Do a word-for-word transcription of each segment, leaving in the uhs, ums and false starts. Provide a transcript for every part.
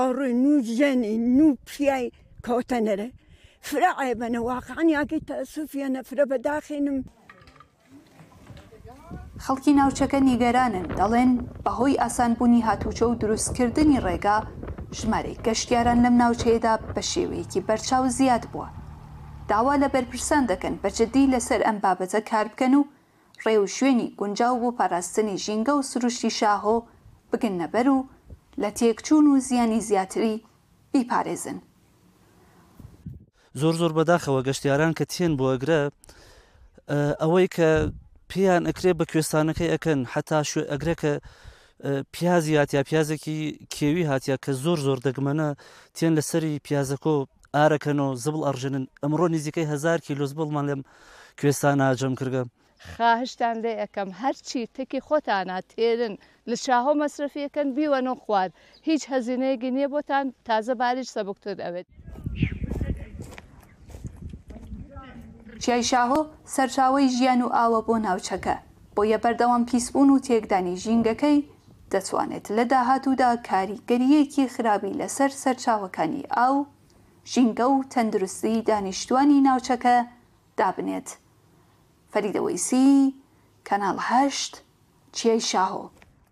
ڕووی نو ژێنی نو پیای کەوتەنەرە فرە عیبەنە واقعان یاگەی تەسوفیانە فرە بەداخینم. خەڵکی ناوچەکە نیگەرانن دەڵێن بەهۆی ئاسانبوونی هاتوچۆ و دروستکردنی ڕێگا ژمارەی گەشتیاران لەم ناوچەیەدا بە شێوەیەکی بەرچاو زیاد بووە. داوا لە بەرپرسان دەکەن بەجددی لەسەر ئەم بابەتە کار بکەن و ڕێ و شوێنی گونجاو بۆ پاراستنی ژینگە و سروشتی شاهۆ بگنە بەر و لە تێکچوون و زیانی زیاتری بیپارێزن. زۆر زۆر بەداخەوە گەشتیاران کە تێن بۆ ئەگرە ئەوەی کە پێیان ئەکرێ بە کوێستانەکەی ئەەکەن حتا ئەگرێ کە پیازی هاتیا پیازێکی کێوی هاتیا کە زۆر زۆر دەگمەنە تێن لەسەری پیازەکۆ ئارەکەنەوە زبڵ ئەڕژنن. ئەمڕۆ نزیکەی هەزار کیلۆ زبڵمان لەم کوێستانە ئاجەم کردە. خواهشتان لێ ئەەکەم هەرچی تێکی خۆتانە تێرن لە شاهۆ مەسرفیەکەن بیوەنە خوارد هیچ هەزینەیەکی نییە بۆتان تازە باریش سەبکتر ئەوێت. چیای شاهۆ سەرچاوەی ژیان و ئاوە بۆ ناوچەکە بۆیە بەردەوام پیسبوون و تێکدانی ژینگەکەی دەتوانێت لە داهاتوودا کاریگەریەکی خراپی لەسەر سەرچاوەکانی ئاو ژینگە و تەندروستی دانیشتوانی ناوچەکە دابنێت. فەریدە وەیسی، کەناڵ هەشت، چیای شاهۆ.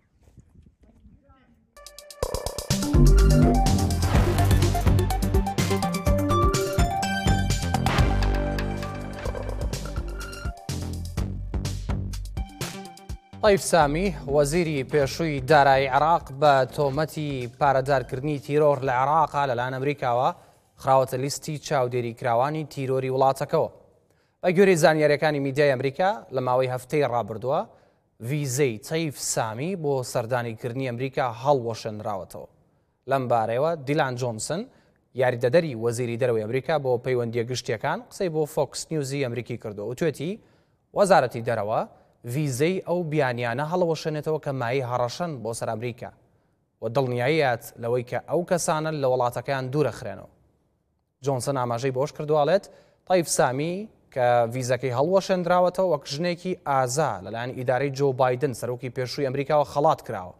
طیف سامی وەزیری پێشووی دارایی عێراق بە تۆمەتی پارەدارکردنی تیرۆر لە عێراقا لەلایەن ئەمریکاوە خراوەتە لیستی چاودێریکراوانی تیرۆری وڵاتەکەەوە. بە گوێرەی زانیاریەکانی میدیای ئەمریکا لە ماوەی هەفتەی ڕابردووە ڤیزەی طیف سامی بۆ سەردانیکردنی ئەمریکا هەڵوەشێنراوەتەوە. لەم بارەیەوە دیلان جۆنسن یاریدەدەری وەزیری دەرەوەی ئەمریکا بۆ پەیوەندیە گشتیەکان قسەی بۆ فۆکس نیوزی ئەمریکی کردو و توێتی وەزارەتی دەرەوە ڤیزەی ئەو بیانیانە هەڵەوەشێنێتەوە کە مای هەڕەشەن بۆ سەر ئەمریکا و دڵنیاییات لەوەی کە ئەو کەسانە لە وڵاتەکەیان دوورەخرێنەوە. جۆنسن ئاماژەی بۆش کردوواڵێت طیف سامی کە ڤیزەکەی هەڵوەشێنراوەتەوە وەک ژنێکی ئازا لەلایەن ئیدارەی جۆ بایدن سەرۆکی پێشووی ئەمریکاوە خەڵات کراوە.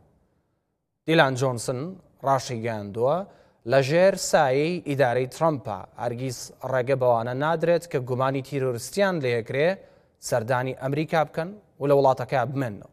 دیلان جۆنسن ڕاشی گەیاندووە لەژێر سایەی ئیدارەی ترەمپە هەرگیز ڕێگە بەوانە نادرێت کە گومانی تیرۆریستیان لێکرێ سەردانی ئەمریکا بکەن و لە وڵاتەکە بمێنەوە.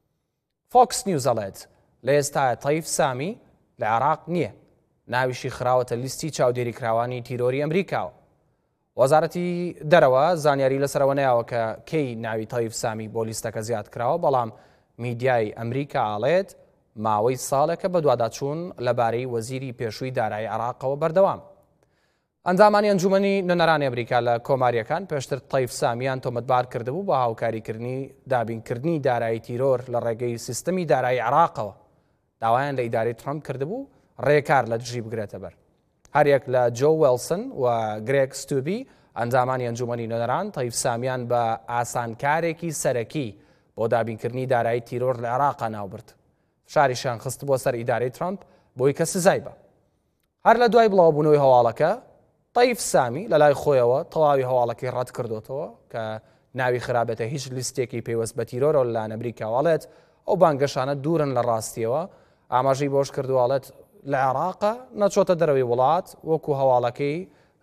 فۆکس نیوز ئەڵێت لە ئێستاە طیف سامی لە عێراق نییە، ناویشی خراوەتە لیستی چاودێریکراوانی تیرۆری ئەمریکاوە. وەزارەتی دەرەوە زانیاری لەسەرەوە نەیاوە کە کەی ناوی طیف سامی بۆ لیستەکە زیاد کراوە، بەڵام میدیای ئەمریکا ئاڵێت ماوەی ساڵێکە بە دوواداچوون لەبارەی وەزیری پێشووی دارایی عێراقەوە بەردەوام. ئەنجامانی ئەنجومەنی نوێنەرانی ئەمریکا لە کۆماریەکان پێشتر طیف سامیان تۆمەتبار کردبوو بە هاوکاریکردنی دابینکردنی دارایی تیرۆر لە ڕێگەی سیستەمی دارایی عێراقەوە. داوایان لە ئیدارەی ترەمپ کردبوو ڕێکار لە دژی بگرێتە بەر. هەریەک لە جۆ وێلسن و گرێگ ستوبی ئەنجامانی ئەنجومەنی نوێنەران طیف سامیان بە ئاسانکارێکی سەرەکی بۆ دابینکردنی دارایی تیرۆر لە عێراقا ناوبرد. فشاریشان خست بۆ سەر ئیدارەی ترەمپ بۆی کە سزای بە. هەر لە دوای بڵاوبوونەوەی هەواڵەکە طیف سامی لە لای خۆیەوە تەواوی هەواڵەکەی ڕەت کردوتەوە کە ناوی خراپەتە هیچ لیستێکی پێوەست بە تیرۆرە لەلایەن ئەمریکاوەڵێت ئەو بانگەشانە دوورن لە ڕاستیەوە. ئاماژەی بۆش کردوواڵێت لە عێراقا نەچۆتە دەرەوەی وڵات وەکو هەواڵەکەی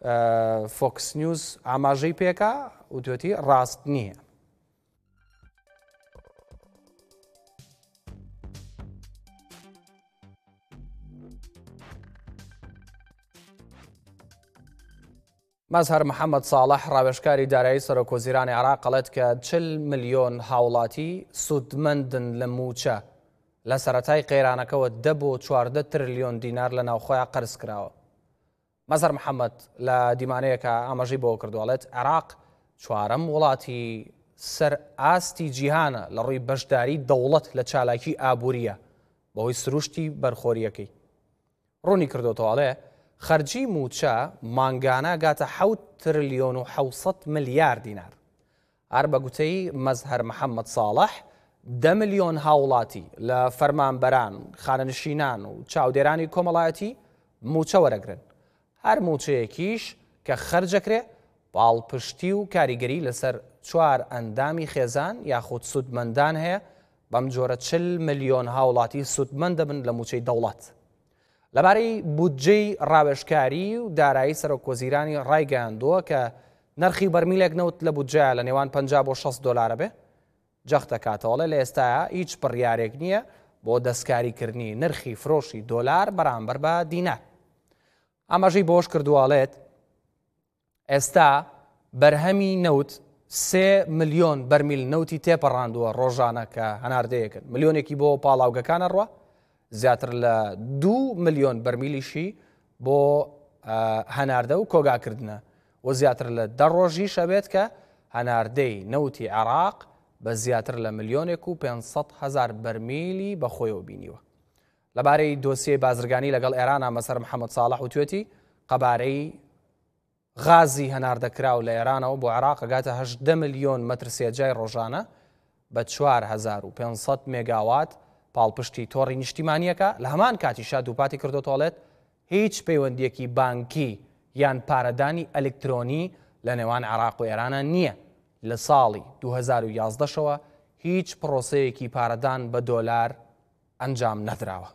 فۆکس نیوز ئاماژەی پێکا و دوێتی ڕاست نییە. مەزهەر محەممەد ساڵح ڕاوێژکاری دارایی سەرۆکوەزیرانی عێراق قەڵێت کە چل ملیۆن هاوڵاتی سوودمەندن لە موچە لە سەرەتای قەیرانەکەەوە دە بۆ چواردە تریلیۆن دینار لە ناوخۆیان قرس کراوە. مەزهەر محەممەد لە دیمانەیەکە ئاماژەی بۆ کردووەڵێت عێراق چوارەم وڵاتی سەر ئاستی جیهانە لە ڕووی بەشداری دەوڵەت لە چالاکی ئابووریە بەهۆی سروشتی بەرخۆریەکەی. ڕوونی کردوتەوەڵێ خەرجی موچە مانگانە گاتە حەوت تریلیۆن و حەوسەد ملیار دینار. هەر بە گوتەی مەزهەر محەممەد ساڵح دە ملیۆن هاوڵاتی لە فەرمانبەران، خانەنشینان و چاودێرانی کۆمەڵایەتی موچە وەرەگرن. هەر موچەیەکیش کە خەرجەکرێ باڵپشتی و کاریگەری لەسەر چوار ئەندامی خێزان یاخود سوودمەندان هەیە. بەم جۆرە چل ملیۆن هاوڵاتی سوودمەند دەبن لە موچەی دەوڵەت. لەبارەی بودجەی ڕاوێژکاری و دارایی سەرۆکوەزیرانی ڕایگەیاندووە کە نرخی بەرمیلێک نەوت لە بودجەیە لە نێوان پەنجا بۆ شەست دۆلارە بێ جەخت دەکاتەوەڵێ لە ئێستاە هیچ بڕیارێک نییە بۆ دەستکاریکردنی نرخی فرۆشی دۆلار بەرامبەر بە دینار. ئاماژەی بۆش کردوواڵێت ئێستا بەرهەمی نەوت سێ ملیۆن بەرمیل نەوتی تێپەڕاندووە ڕۆژانە کە هەناردەیەکن ملیۆنێکی بۆ پاڵاوگەکانە ڕوە زیاتر لە دوو ملیۆن بەرمیلیشی بۆ هەناردە و کۆگاکردنە و زیاتر لە دە ڕۆژی شەبێت کە هەناردەی نەوتی عێراق بە زیاتر لە ملیۆنێک و پێنج هەزار بەرمیلی بەخۆیەوە بینیوە. لەبارەی دۆسیەی بازرگانی لەگەڵ ئێرانە مەسەر محەممەد ساڵح و توێتی قەبارەی غازی هەناردەکراو لە ئێرانەوە بۆ عێراق ئەگاتە هەژدە ملیۆن مەتر سێجای ڕۆژانە بە چوار هەزار و پێنج مێگاوات پاڵپشتی تۆڕی نیشتیمانیەکە لە هەمان کاتیشا دووپاتی کردوتۆڵێت هیچ پەیوەندیەکی بانکی یان پارەدانی ئەلکترۆنی لە نێوان عێراق و ئێرانە نییە. لە ساڵی دوو هەزار و یازدەشەوە هیچ پرۆسەیەکی پارەدان بە دۆلار ئەنجام نەدراوە.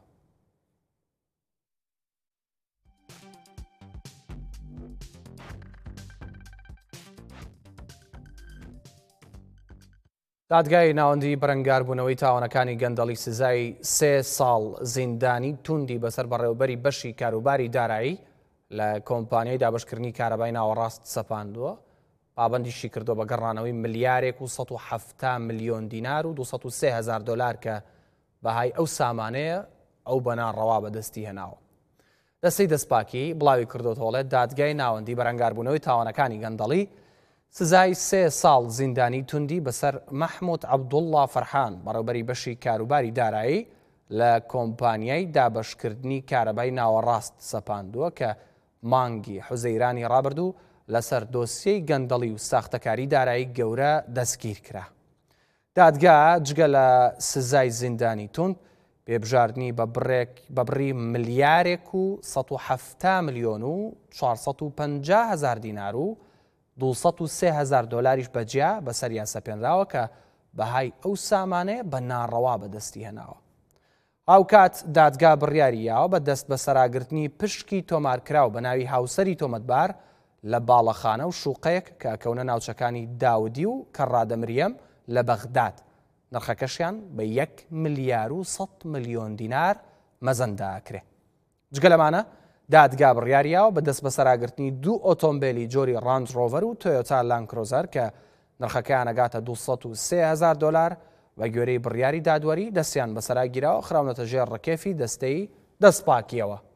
دادگای ناوەندی بەرەنگاربوونەوەی تاوانەکانی گەندەڵی سزای سێ ساڵ زیندانی توندی بەسەر بەڕێوەبەری بەشی کاروباری دارایی لە کۆمپانیای دابشکردنی کارەبای ناوەڕاست سەپاندووە. پابەندیشی کردو بە گەڕانەوەی ملیارێک و سەد و حەفتا ملیۆن دینار و دووسەد و سێ هەزار دۆلار کە بەهای ئەو سامانەیە ئەو بەناڕەوا بەدەستی هێناوە. دەستەی دەستپاکی بڵاوی کردوتەوەڵێت دادگای ناوەندی بەرەنگاربوونەوەی تاوانەکانی گەندەڵی سزای سێ ساڵ زیندانی توندی بەسەر مەحموود عەبدوڵڵا فەرحان بەڕێوەبەری بەشی کاروباری دارایی لە کۆمپانیای دابشکردنی کارەبای ناوەڕاست سەپاندووە کە مانگی حوزەیرانی ڕابردوو لەسەر دۆسیەی گەندەڵی و ساختەکاری دارایی گەورە دەستگیر کرا. دادگا جگە لە سزای زیندانی توند پێبژاردننی بە بڕی ملیارێک و سەد و حەفتا ملیۆن و چوارسەد و پەنجا هەزار دینار و دووسەد و سێ هەزار دۆلاریش بەجیا بەسەریان سەپێنراوە کە بەهای ئەو سامانەیە بە ناڕەوا بەدەستی هێناوە. ئاو کات دادگا بڕیاریاوە بە دەست بە سەراگرتنی پشکی تۆمارکراو بە ناوی هاوسەری تۆمەتبار لە باڵەخانە و شوقەیەک کە ئەکەونە ناوچەکانی داودی و کەڕادە مریەم لە بەغداد نرخەکەشیان بە یەک ملیار و سەد ملیۆن دینار مەزەنداکرێ. جگە لەمانە دادگا بڕیاریاوە بە دەست بە سەراگرتنی دوو ئۆتۆمبیلی جۆری ڕانج ڕۆڤەر و تۆیۆتا لانکرۆزەر کە نرخەکەیان ئەگاتە دووسەد و سێ هەزار دۆلار بە گوێرەی بڕیاری دادوەری دەستیان بەسەراگیراوە خراونەتە ژێر ڕکێفی دەستەی دەستپاکیەوە.